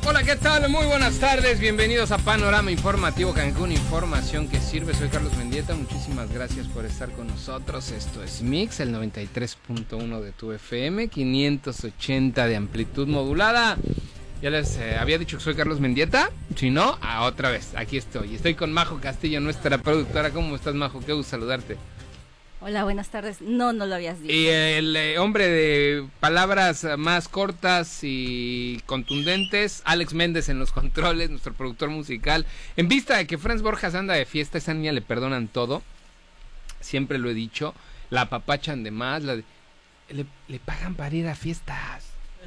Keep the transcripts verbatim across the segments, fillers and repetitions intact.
Hola, ¿qué tal? Muy buenas tardes, bienvenidos a Panorama Informativo Cancún, información que sirve. Soy Carlos Mendieta, muchísimas gracias por estar con nosotros. Esto es Mix, el noventa y tres punto uno de tu F M, quinientos ochenta de amplitud modulada. Ya les eh, había dicho que soy Carlos Mendieta, si no, a otra vez, aquí estoy. Estoy con Majo Castillo, nuestra productora. ¿Cómo estás, Majo? Qué gusto saludarte. Hola, buenas tardes. No, no lo habías dicho. Y el eh, hombre de palabras más cortas y contundentes, Alex Méndez en los controles, nuestro productor musical. En vista de que Franz Borjas anda de fiesta, a esa niña le perdonan todo. Siempre lo he dicho, la apapachan de más, la de, le, le pagan para ir a fiestas.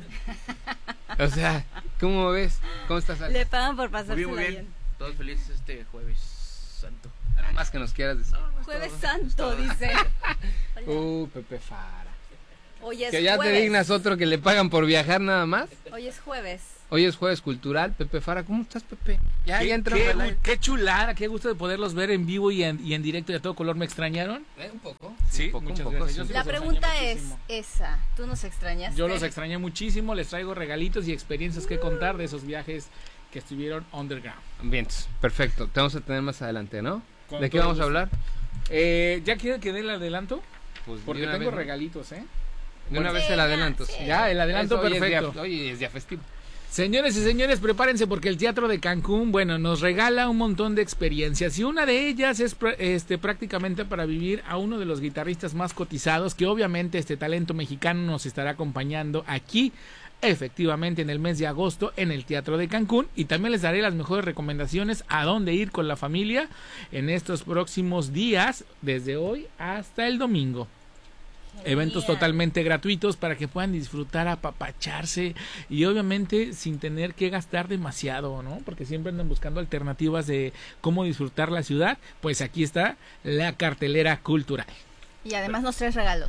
O sea, ¿cómo ves? ¿Cómo estás, Alex? Le pagan por pasársela bien. Muy bien, bien. Todos felices este jueves santo. Nada más que nos quieras decir. No, no Jueves todo, Santo, dice. Uh, Pepe Fara. Hoy es Que ya jueves. te dignas otro que le pagan por viajar nada más. Hoy es jueves. Hoy es jueves cultural. Pepe Fara, ¿cómo estás, Pepe? Ya, ¿Qué, ya entró. qué, gu- qué chulada, qué gusto de poderlos ver en vivo y en, y en directo y a todo color. ¿Me extrañaron? Eh, un poco. Sí, un poco, muchas un poco, gracias. sí. Yo sí La los pregunta extrañé es muchísimo. esa. ¿Tú nos extrañaste? Yo los extrañé muchísimo, les traigo regalitos y experiencias que contar de esos viajes que estuvieron underground. Bien, perfecto. Te vamos a tener más adelante, ¿no? Con ¿De qué todo vamos a gusto. hablar? Eh, ¿Ya quieren que dé el adelanto? Pues Porque de una tengo vez, ¿no? regalitos, ¿eh? De una Sí, vez el ya, adelanto. sí. Sí. Ya, el adelanto Eso, hoy es perfecto. día- Hoy es día festivo. Señores y señores, prepárense porque el Teatro de Cancún, bueno, nos regala un montón de experiencias y una de ellas es pr- este prácticamente para vivir a uno de los guitarristas más cotizados, que obviamente este talento mexicano nos estará acompañando aquí, efectivamente en el mes de agosto en el Teatro de Cancún, y también les daré las mejores recomendaciones a dónde ir con la familia en estos próximos días, desde hoy hasta el domingo. Eventos Genial. totalmente gratuitos para que puedan disfrutar, apapacharse y obviamente sin tener que gastar demasiado, ¿no? Porque siempre andan buscando alternativas de cómo disfrutar la ciudad. Pues aquí está la cartelera cultural. Y además nos traes regalos.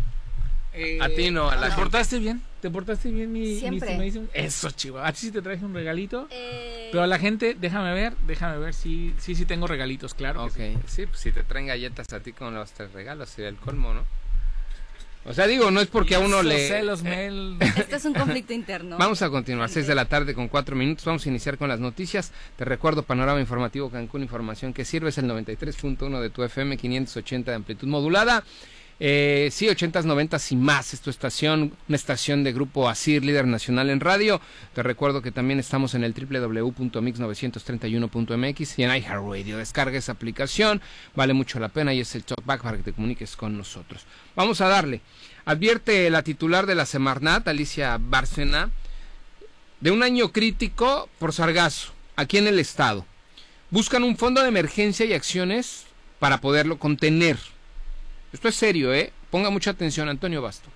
A ti no, a la ¿Te gente. portaste bien? ¿Te portaste bien, mi, mi Siempre. estimadísimo? Eso, chivo. A ti sí te traje un regalito. Eh... Pero a la gente, déjame ver, déjame ver si sí, sí tengo regalitos, claro. que Ok, sí, pues si te traen galletas a ti, ¿cómo le vas a traer regalos? Sería el colmo, ¿no? O sea, digo, no es porque a uno Esos le... celos, eh, Mel. Este es un conflicto interno. Vamos a continuar, seis de la tarde con cuatro minutos, vamos a iniciar con las noticias. Te recuerdo, Panorama Informativo Cancún, información que sirve, es el noventa y tres punto uno de tu F M, quinientos ochenta de amplitud modulada. Eh, sí, ochentas, noventas y más, es tu estación, una estación de Grupo Asir, líder nacional en radio. Te recuerdo que también estamos en el doble u doble u doble u punto mix novecientos treinta y uno punto m x y en iHeartRadio. Descarga esa aplicación, vale mucho la pena y es el talkback para que te comuniques con nosotros. Vamos a darle. Advierte la titular de la Semarnat, Alicia Bárcena, de un año crítico por sargazo, aquí en el estado. Buscan un fondo de emergencia y acciones para poderlo contener. Esto es serio, ¿eh? Ponga mucha atención, Antonio Basto.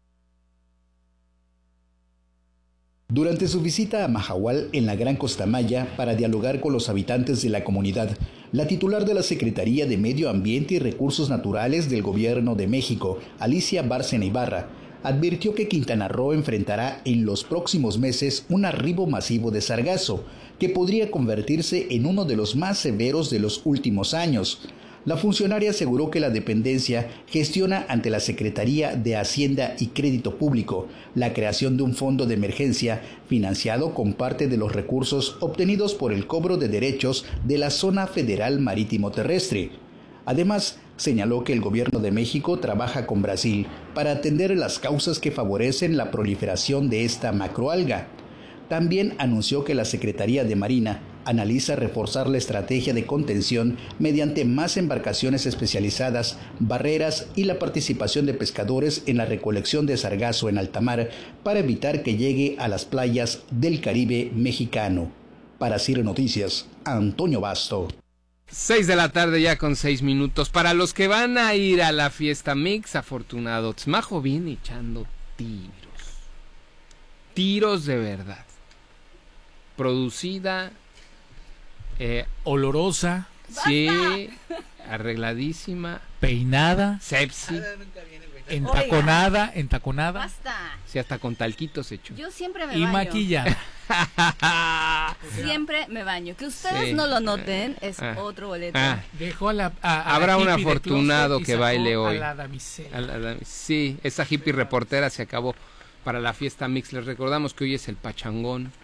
Durante su visita a Mahahual en la Gran Costa Maya para dialogar con los habitantes de la comunidad, la titular de la Secretaría de Medio Ambiente y Recursos Naturales del Gobierno de México, Alicia Bárcena Ibarra, advirtió que Quintana Roo enfrentará en los próximos meses un arribo masivo de sargazo, que podría convertirse en uno de los más severos de los últimos años. La funcionaria aseguró que la dependencia gestiona ante la Secretaría de Hacienda y Crédito Público la creación de un fondo de emergencia financiado con parte de los recursos obtenidos por el cobro de derechos de la Zona Federal Marítimo Terrestre. Además, señaló que el gobierno de México trabaja con Brasil para atender las causas que favorecen la proliferación de esta macroalga. También anunció que la Secretaría de Marina analiza reforzar la estrategia de contención mediante más embarcaciones especializadas, barreras y la participación de pescadores en la recolección de sargazo en alta mar para evitar que llegue a las playas del Caribe mexicano. Para Ciro Noticias, Antonio Basto. seis de la tarde ya con seis minutos. Para los que van a ir a la fiesta Mix, afortunados, Majo viene echando tiros. Tiros de verdad. Producida... Eh, Olorosa, sí, arregladísima, peinada, sepsi, entaconada, entaconada Basta. sí, hasta con talquitos hecho. Yo siempre me y baño. maquillada. Siempre me baño. Que ustedes Sí. no lo noten es Ah. otro boleto. Ah, Dejó a la, a- a Habrá la un hippie de afortunado closet y que sacó baile hoy. a la damisela. a la- a la- sí, esa hippie reportera se acabó para la fiesta Mix. Les recordamos que hoy es el pachangón,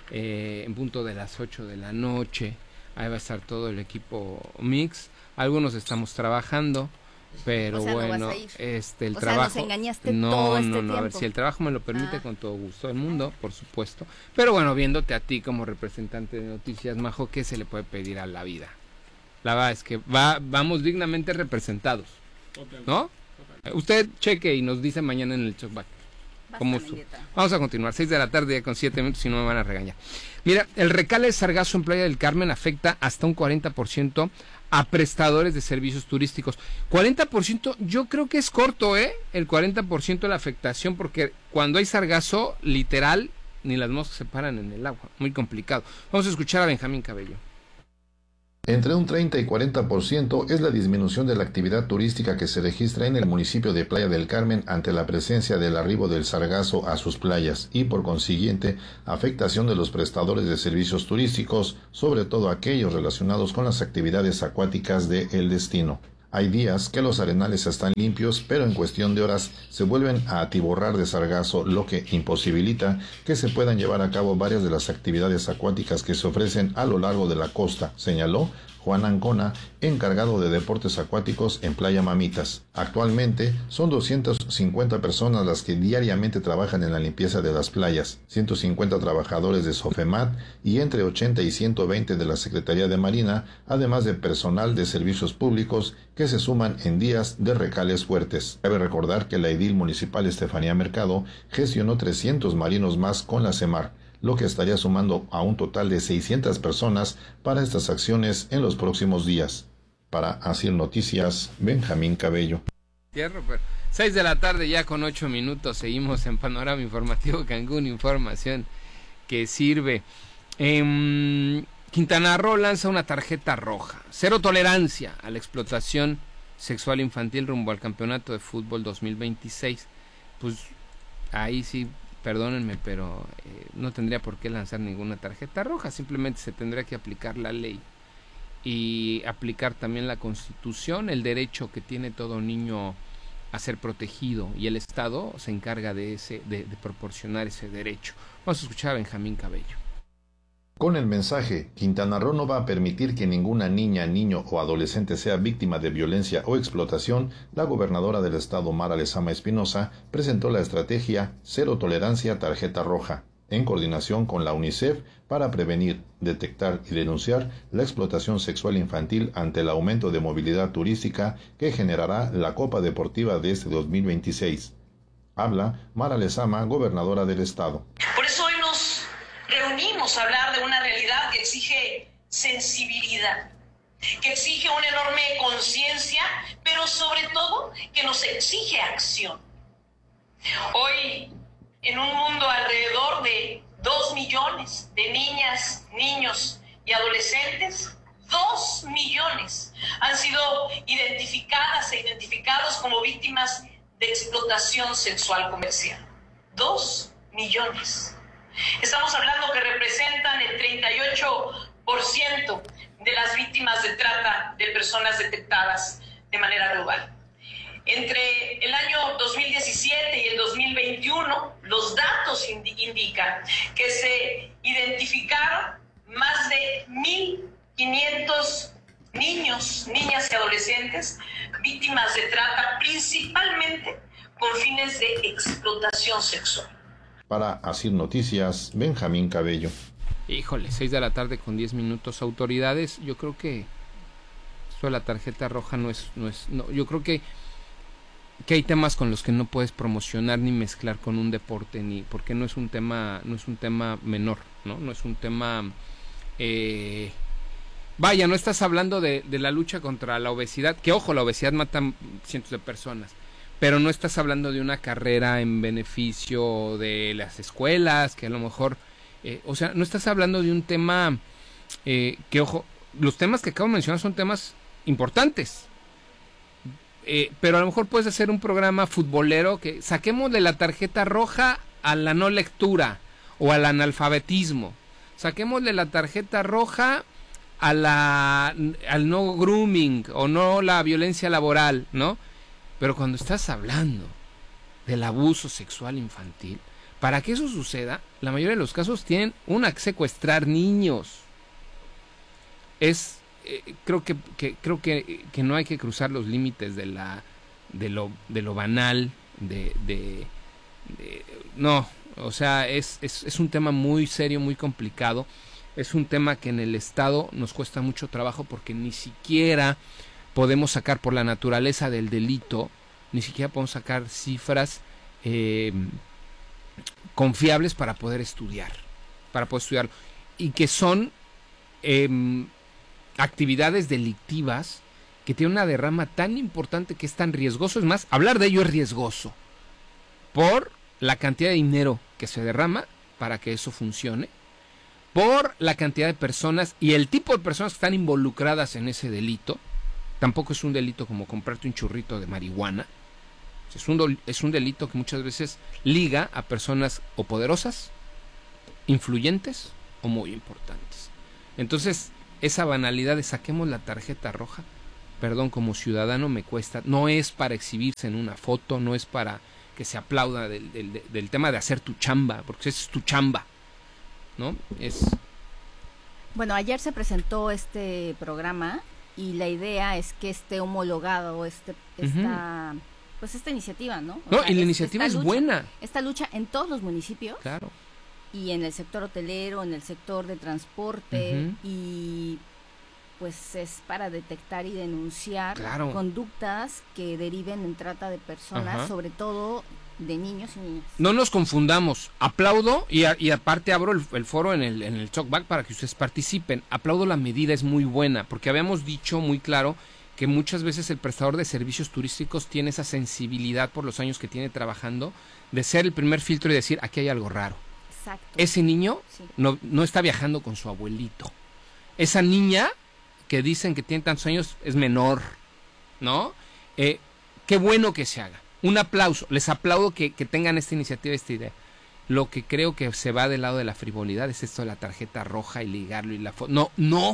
eh, en punto de las ocho de la noche. Ahí va a estar todo el equipo mix. Algunos estamos trabajando, pero O sea, no bueno, vas a ir. este el O sea, trabajo. nos engañaste no, todo este no, no, a ver tiempo. si el trabajo me lo permite, Ah. con todo gusto del mundo, por supuesto. Pero bueno, viéndote a ti como representante de Noticias, Majo, ¿qué se le puede pedir a la vida? La verdad es que va, vamos dignamente representados, ¿no? Usted cheque y nos dice mañana en el Talkback. ¿Cómo Basta, su- Mendieta. Vamos a continuar, seis de la tarde ya con siete minutos, si no me van a regañar. Mira, el recale de sargazo en Playa del Carmen afecta hasta un cuarenta por ciento a prestadores de servicios turísticos. cuarenta por ciento yo creo que es corto, ¿eh? El cuarenta por ciento de la afectación, porque cuando hay sargazo, literal, ni las moscas se paran en el agua. Muy complicado. Vamos a escuchar a Benjamín Cabello. Entre un treinta y cuarenta por ciento es la disminución de la actividad turística que se registra en el municipio de Playa del Carmen ante la presencia del arribo del sargazo a sus playas y, por consiguiente, afectación de los prestadores de servicios turísticos, sobre todo aquellos relacionados con las actividades acuáticas de el destino. Hay días que los arenales están limpios, pero en cuestión de horas se vuelven a atiborrar de sargazo, lo que imposibilita que se puedan llevar a cabo varias de las actividades acuáticas que se ofrecen a lo largo de la costa, señaló Juan Ancona, encargado de deportes acuáticos en Playa Mamitas. Actualmente son doscientas cincuenta personas las que diariamente trabajan en la limpieza de las playas, ciento cincuenta trabajadores de Sofemat y entre ochenta y ciento veinte de la Secretaría de Marina, además de personal de servicios públicos que se suman en días de recales fuertes. Cabe recordar que la edil municipal Estefanía Mercado gestionó trescientos marinos más con la CEMAR, lo que estaría sumando a un total de seiscientas personas para estas acciones en los próximos días. Para Asir Noticias, Benjamín Cabello. Tierra, pero seis de la tarde ya con ocho minutos, seguimos en Panorama Informativo Cancún, información que sirve. Eh, Quintana Roo lanza una tarjeta roja, cero tolerancia a la explotación sexual infantil rumbo al Campeonato de Fútbol dos mil veintiséis. Pues ahí sí, perdónenme, pero eh, no tendría por qué lanzar ninguna tarjeta roja, simplemente se tendría que aplicar la ley y aplicar también la Constitución, el derecho que tiene todo niño a ser protegido, y el Estado se encarga de ese de, de proporcionar ese derecho. Vamos a escuchar a Benjamín Cabello. Con el mensaje, Quintana Roo no va a permitir que ninguna niña, niño o adolescente sea víctima de violencia o explotación, la gobernadora del estado, Mara Lezama Espinosa, presentó la estrategia Cero Tolerancia Tarjeta Roja, en coordinación con la UNICEF, para prevenir, detectar y denunciar la explotación sexual infantil ante el aumento de movilidad turística que generará la Copa Deportiva de este dos mil veintiséis. Habla Mara Lezama, gobernadora del estado. Por eso hoy nos reunimos a hablar de una realidad que exige sensibilidad, que exige una enorme conciencia, pero sobre todo que nos exige acción. Hoy, en un mundo alrededor de dos millones de niñas, niños y adolescentes, dos millones han sido identificadas e identificados como víctimas de explotación sexual comercial. Dos millones. Estamos hablando que representan el treinta y ocho por ciento de las víctimas de trata de personas detectadas de manera global. Entre el año dos mil diecisiete y el dos mil veintiuno, los datos indi- indican que se identificaron más de mil quinientos niños, niñas y adolescentes víctimas de trata, principalmente con fines de explotación sexual. Para Asir Noticias, Benjamín Cabello. Híjole, seis de la tarde con diez minutos. Autoridades, yo creo que esto de la tarjeta roja no es, no es, no, yo creo que que hay temas con los que no puedes promocionar ni mezclar con un deporte, ni porque no es un tema, no es un tema menor, no, no es un tema, eh, vaya, no estás hablando de, de la lucha contra la obesidad, que ojo, la obesidad mata cientos de personas, pero no estás hablando de una carrera en beneficio de las escuelas, que a lo mejor, eh, o sea, no estás hablando de un tema, eh, que ojo, los temas que acabo de mencionar son temas importantes. Eh, pero a lo mejor puedes hacer un programa futbolero que saquémosle la tarjeta roja a la no lectura o al analfabetismo, saquémosle la tarjeta roja a la al no grooming o no la violencia laboral, ¿no? Pero cuando estás hablando del abuso sexual infantil, Para que eso suceda, la mayoría de los casos tienen una que secuestrar niños. Es, eh, creo que, que creo que, que no hay que cruzar los límites de la, de lo, de lo banal, de, de, de no, o sea, es, es, es un tema muy serio, muy complicado. Es un tema que en el Estado nos cuesta mucho trabajo porque ni siquiera podemos sacar, por la naturaleza del delito, ni siquiera podemos sacar cifras eh, confiables para poder estudiar, para poder estudiarlo, y que son eh, actividades delictivas que tienen una derrama tan importante que es tan riesgoso. Es más, hablar de ello es riesgoso por la cantidad de dinero que se derrama para que eso funcione, por la cantidad de personas y el tipo de personas que están involucradas en ese delito. Tampoco es un delito como comprarte un churrito de marihuana. Es un, es un delito que muchas veces liga a personas o poderosas, influyentes o muy importantes. Entonces, esa banalidad de saquemos la tarjeta roja, perdón, como ciudadano me cuesta. No es para exhibirse en una foto, no es para que se aplauda del, del, del tema de hacer tu chamba, porque esa es tu chamba, ¿no? Es... Bueno, ayer se presentó este programa y la idea es que esté homologado este, esta... Uh-huh. Pues esta iniciativa, ¿no? O no, sea, y la es, iniciativa es lucha, buena. Esta lucha en todos los municipios. Claro. Y en el sector hotelero, en el sector de transporte. Uh-huh. Y pues es para detectar y denunciar claro. conductas que deriven en trata de personas, uh-huh. sobre todo de niños y niñas. No nos confundamos. Aplaudo y, a, y aparte abro el, el foro en el, en el talkback para que ustedes participen. Aplaudo la medida, es muy buena, porque habíamos dicho muy claro que muchas veces el prestador de servicios turísticos tiene esa sensibilidad por los años que tiene trabajando de ser el primer filtro y decir, aquí hay algo raro. Exacto. Ese niño sí. no, no está viajando con su abuelito. Esa niña que dicen que tiene tantos años es menor, ¿no? Eh, qué bueno que se haga. Un aplauso. Les aplaudo que, que tengan esta iniciativa, esta idea. Lo que creo que se va del lado de la frivolidad es esto de la tarjeta roja y ligarlo y la foto. No, no.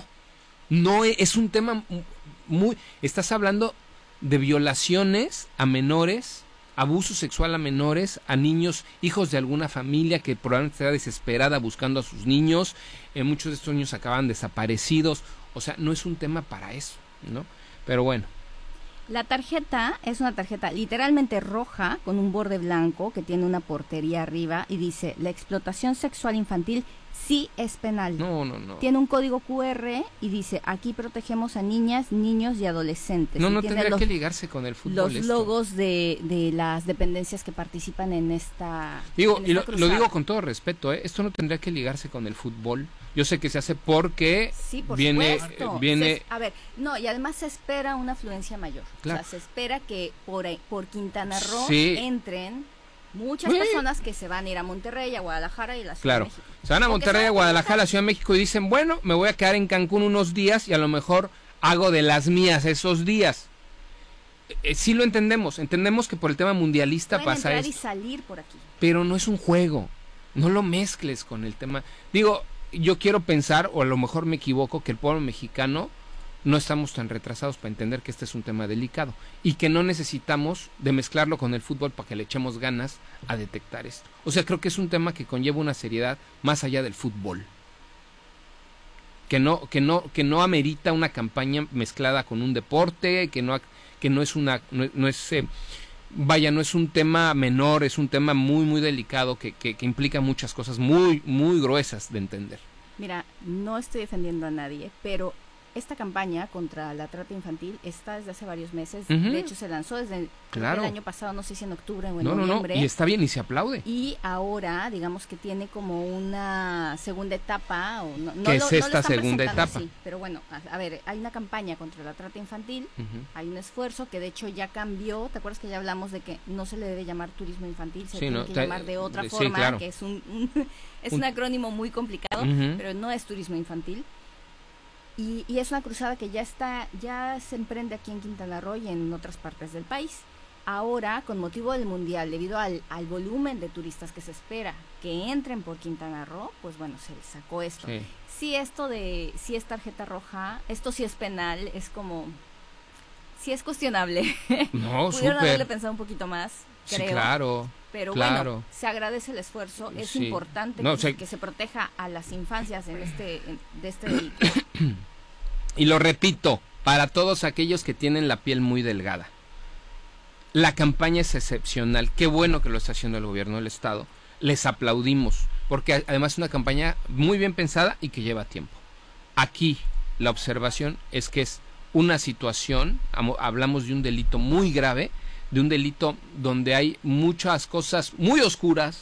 No es un tema muy... Estás hablando de violaciones a menores, abuso sexual a menores, a niños, hijos de alguna familia que probablemente está desesperada buscando a sus niños. Eh, muchos de estos niños acaban desaparecidos. O sea, no es un tema para eso, ¿no? Pero bueno. La tarjeta es una tarjeta literalmente roja con un borde blanco que tiene una portería arriba y dice, la explotación sexual infantil sí es penal. No, no, no. Tiene un código cu erre y dice, aquí protegemos a niñas, niños y adolescentes. No, y no tiene tendría los, que ligarse con el fútbol. Los esto. logos de, de las dependencias que participan en esta Digo, en y esta lo, lo digo con todo respeto, ¿eh? Esto no tendría que ligarse con el fútbol. Yo sé que se hace porque sí, por viene, supuesto. viene... Se, a ver, no, y además se espera una afluencia mayor. Claro. O sea, se espera que por, por Quintana Roo sí. entren muchas sí. personas que se van a ir a Monterrey, a Guadalajara y a la Ciudad claro. de México. Se van a Monterrey, a Guadalajara, a la Ciudad de México y dicen, bueno, me voy a quedar en Cancún unos días y a lo mejor hago de las mías esos días. Eh, sí lo entendemos, entendemos que por el tema mundialista Pueden pasa entrar esto. y salir por aquí. Pero no es un juego, no lo mezcles con el tema. Digo, yo quiero pensar, o a lo mejor me equivoco, que el pueblo mexicano no estamos tan retrasados para entender que este es un tema delicado y que no necesitamos de mezclarlo con el fútbol para que le echemos ganas a detectar esto. O sea, creo que es un tema que conlleva una seriedad más allá del fútbol. Que no, que no, que no amerita una campaña mezclada con un deporte, que no, que no es una, no, no es, eh, vaya, no es un tema menor, es un tema muy, muy delicado que, que, que implica muchas cosas muy, muy gruesas de entender. Mira, no estoy defendiendo a nadie, pero esta campaña contra la trata infantil está desde hace varios meses. Uh-huh. De hecho, se lanzó desde claro. el año pasado, no sé si en octubre o en no, noviembre. No, no, y está bien y se aplaude. Y ahora, digamos que tiene como una segunda etapa. O no, no ¿Qué lo, es esta no lo segunda etapa? Así, pero bueno, a, a ver, hay una campaña contra la trata infantil, uh-huh. hay un esfuerzo que de hecho ya cambió. ¿Te acuerdas que ya hablamos de que no se le debe llamar turismo infantil? Se sí, tiene no, que te, llamar de otra de, forma, sí, claro. que es un, un es un, un acrónimo muy complicado, uh-huh. pero no es turismo infantil. Y, y es una cruzada que ya está, ya se emprende aquí en Quintana Roo y en otras partes del país. Ahora, con motivo del Mundial, debido al, al volumen de turistas que se espera que entren por Quintana Roo, pues bueno, se sacó esto. Sí. Si esto de, si es tarjeta roja, esto sí es penal, es como, sí es cuestionable. No, Pudieron súper. haberle pensado un poquito más, creo. Sí, claro. Pero claro. bueno, se agradece el esfuerzo, es sí. importante no, que, o sea, que se proteja a las infancias en este, en, de este delito. Y lo repito, para todos aquellos que tienen la piel muy delgada, la campaña es excepcional, qué bueno que lo está haciendo el gobierno del estado, les aplaudimos, porque además es una campaña muy bien pensada y que lleva tiempo. Aquí la observación es que es una situación, hablamos de un delito muy grave, de un delito donde hay muchas cosas muy oscuras,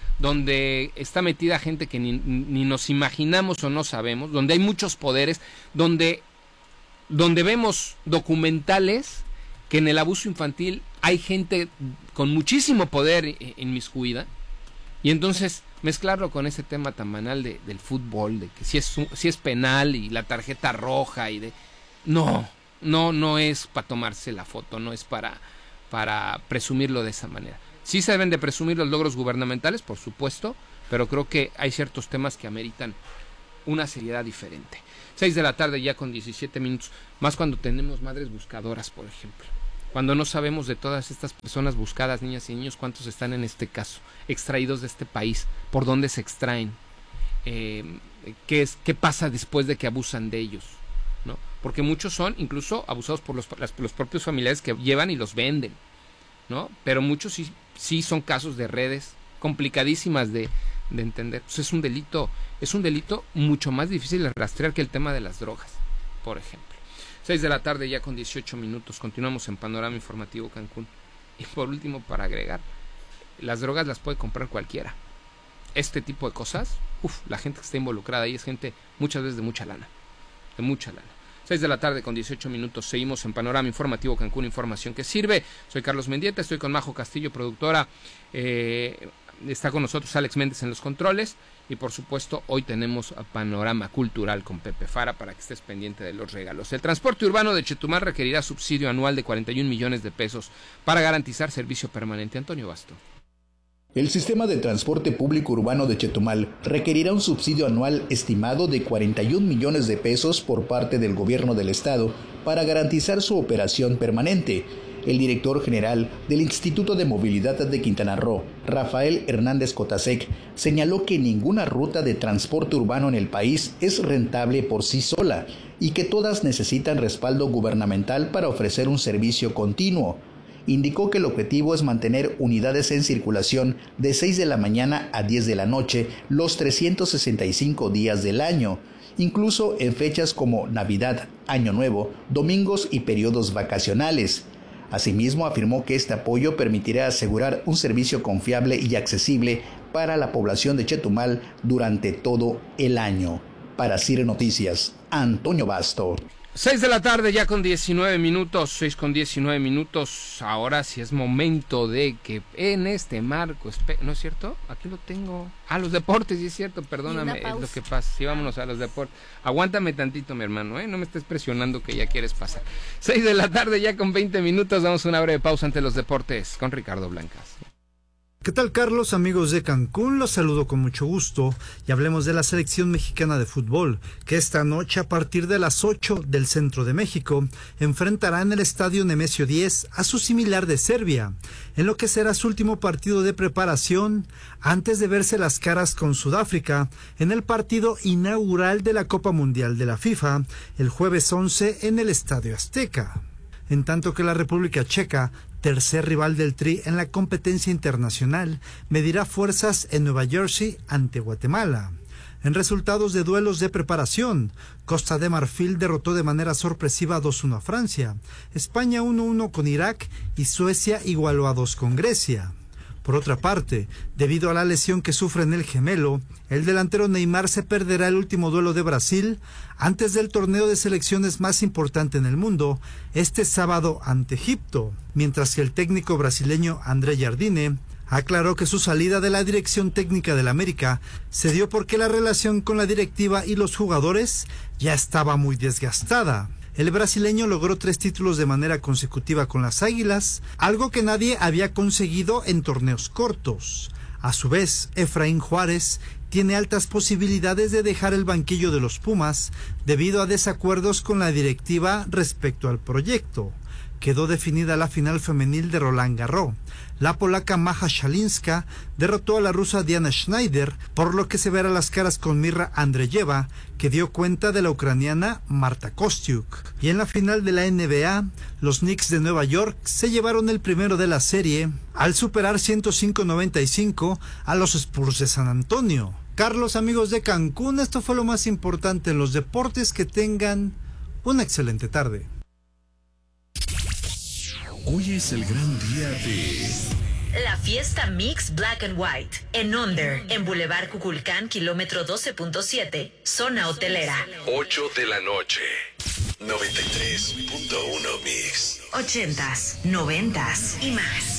donde está metida gente que ni, ni nos imaginamos o no sabemos, donde hay muchos poderes, donde, donde vemos documentales que en el abuso infantil hay gente con muchísimo poder inmiscuida, y entonces mezclarlo con ese tema tan banal de, del fútbol, de que si es, si es penal y la tarjeta roja y de... No, no, no es para tomarse la foto, no es para... para presumirlo de esa manera. Sí se deben de presumir los logros gubernamentales, por supuesto, pero creo que hay ciertos temas que ameritan una seriedad diferente. seis de la tarde ya con diecisiete minutos, más cuando tenemos madres buscadoras, por ejemplo. Cuando no sabemos de todas estas personas buscadas, niñas y niños, cuántos están en este caso, extraídos de este país, por dónde se extraen, eh, qué, es, qué pasa después de que abusan de ellos, ¿no? Porque muchos son incluso abusados por los, las, los propios familiares que llevan y los venden, ¿no? Pero muchos sí, sí son casos de redes complicadísimas de, de entender. Pues es un delito, es un delito mucho más difícil de rastrear que el tema de las drogas, por ejemplo. seis de la tarde ya con dieciocho minutos, continuamos en Panorama Informativo Cancún. Y por último, para agregar, las drogas las puede comprar cualquiera. Este tipo de cosas, uff, la gente que está involucrada ahí es gente muchas veces de mucha lana, de mucha lana. seis de la tarde con dieciocho minutos, seguimos en Panorama Informativo Cancún, información que sirve. Soy Carlos Mendieta, estoy con Majo Castillo, productora, eh, está con nosotros Alex Méndez en los controles, y por supuesto hoy tenemos a Panorama Cultural con Pepe Fara para que estés pendiente de los regalos. El transporte urbano de Chetumal requerirá subsidio anual de cuarenta y un millones de pesos para garantizar servicio permanente. Antonio Basto. El sistema de transporte público urbano de Chetumal requerirá un subsidio anual estimado de cuarenta y un millones de pesos por parte del gobierno del estado para garantizar su operación permanente. El director general del Instituto de Movilidad de Quintana Roo, Rafael Hernández Cotasec, señaló que ninguna ruta de transporte urbano en el país es rentable por sí sola y que todas necesitan respaldo gubernamental para ofrecer un servicio continuo. Indicó que el objetivo es mantener unidades en circulación de seis de la mañana a diez de la noche los trescientos sesenta y cinco días del año, incluso en fechas como Navidad, Año Nuevo, domingos y periodos vacacionales. Asimismo, afirmó que este apoyo permitirá asegurar un servicio confiable y accesible para la población de Chetumal durante todo el año. Para C I R Noticias, Antonio Basto. seis de la tarde ya con diecinueve minutos, seis con diecinueve minutos, ahora sí es momento de que en este marco, ¿no es cierto? Aquí lo tengo, ah, los deportes, sí es cierto, perdóname, es lo que pasa, sí, vámonos a los deportes, aguántame tantito mi hermano, ¿eh? No me estés presionando que ya quieres pasar. seis de la tarde ya con veinte minutos, damos una breve pausa ante los deportes con Ricardo Blancas. ¿Qué tal, Carlos? Amigos de Cancún, los saludo con mucho gusto y hablemos de la selección mexicana de fútbol, que esta noche a partir de las ocho del centro de México enfrentará en el estadio Nemesio diez a su similar de Serbia, en lo que será su último partido de preparación antes de verse las caras con Sudáfrica en el partido inaugural de la Copa Mundial de la FIFA el jueves once en el Estadio Azteca. En tanto que la República Checa, tercer rival del Tri en la competencia internacional, medirá fuerzas en Nueva Jersey ante Guatemala. En resultados de duelos de preparación, Costa de Marfil derrotó de manera sorpresiva dos uno a Francia, España uno uno con Irak y Suecia igualó a dos con Grecia. Por otra parte, debido a la lesión que sufre en el gemelo, el delantero Neymar se perderá el último duelo de Brasil antes del torneo de selecciones más importante en el mundo, este sábado ante Egipto, mientras que el técnico brasileño André Jardine aclaró que su salida de la dirección técnica del América se dio porque la relación con la directiva y los jugadores ya estaba muy desgastada. El brasileño logró tres títulos de manera consecutiva con las Águilas, algo que nadie había conseguido en torneos cortos. A su vez, Efraín Juárez tiene altas posibilidades de dejar el banquillo de los Pumas debido a desacuerdos con la directiva respecto al proyecto. quedó definida la final femenil de Roland Garros. La polaca Maja Shalinska derrotó a la rusa Diana Schneider, por lo que se verá las caras con Mirra Andreyeva, que dio cuenta de la ucraniana Marta Kostyuk. Y en la final de la N B A, los Knicks de Nueva York se llevaron el primero de la serie al superar ciento cinco a noventa y cinco a los Spurs de San Antonio. Carlos, amigos de Cancún, esto fue lo más importante en los deportes. Que tengan una excelente tarde. Hoy es el gran día de... La fiesta Mix Black and White en Onder, en Boulevard Cuculcán, kilómetro doce punto siete, zona hotelera. ocho de la noche. noventa y tres punto uno Mix. Ochentas, noventas y más.